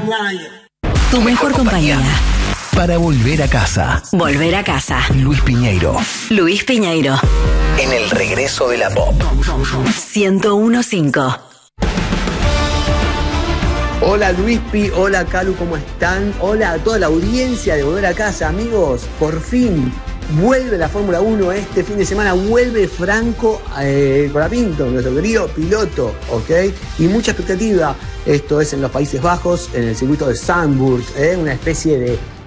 Tu mejor compañía. Para volver a casa. Volver a casa. Luis Piñeiro. Luis Piñeiro. En el regreso de la pop. 101.5. Hola Luispi, hola Calu, ¿cómo están? Hola a toda la audiencia de Volver a Casa, amigos. Por fin vuelve la Fórmula 1 este fin de semana, vuelve Franco Colapinto, nuestro querido piloto, ¿ok? Y mucha expectativa. Esto es en los Países Bajos, en el circuito de Zandvoort, una especie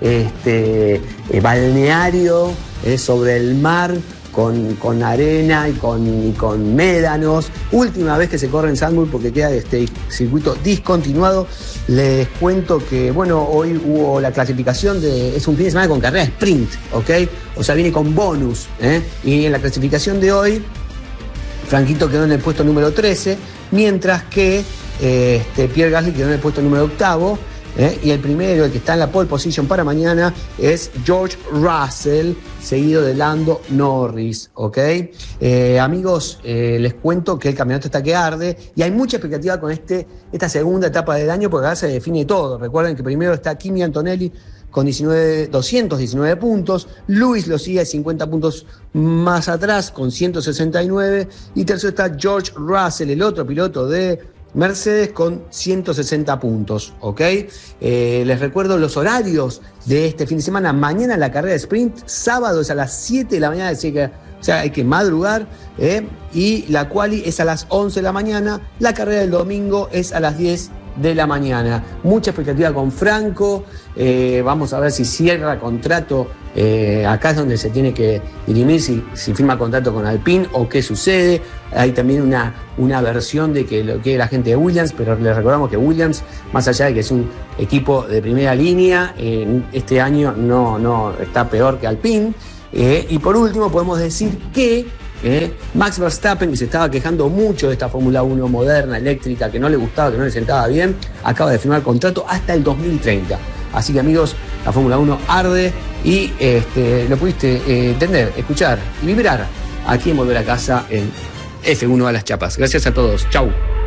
de balneario sobre el mar, con arena y con médanos. Última vez que se corre en Zandvoort porque queda este circuito discontinuado. Les cuento que, bueno, hoy hubo la clasificación es un fin de semana con carrera sprint, ¿ok? O sea, viene con bonus, Y en la clasificación de hoy, Franquito quedó en el puesto número 13, mientras que Pierre Gasly quedó en el puesto número 8. Y el primero, el que está en la pole position para mañana, es George Russell, seguido de Lando Norris, ¿ok? Amigos, les cuento que el campeonato está que arde y hay mucha expectativa con esta segunda etapa del año porque acá se define todo. Recuerden que primero está Kimi Antonelli con 219 puntos, Lewis lo sigue 50 puntos más atrás con 169 y tercero está George Russell, el otro piloto de Mercedes, con 160 puntos, ¿ok? Les recuerdo los horarios de este fin de semana. Mañana la carrera de sprint, sábado es a las 7 de la mañana, así que, o sea, hay que madrugar, y la quali es a las 11 de la mañana, la carrera del domingo es a las 10 de la mañana. Mucha expectativa con Franco, vamos a ver si cierra contrato, acá es donde se tiene que dirimir si firma contrato con Alpine o qué sucede. Hay también una versión de que lo quiere la gente de Williams, pero les recordamos que Williams, más allá de que es un equipo de primera línea, este año no está peor que Alpine. Y por último podemos decir que Max Verstappen, que se estaba quejando mucho de esta Fórmula 1 moderna, eléctrica, que no le gustaba, que no le sentaba bien, acaba de firmar contrato hasta el 2030. Así que, amigos, la Fórmula 1 arde y lo pudiste entender, escuchar y vibrar aquí en Volver a Casa en F1 a las Chapas. Gracias a todos. Chau.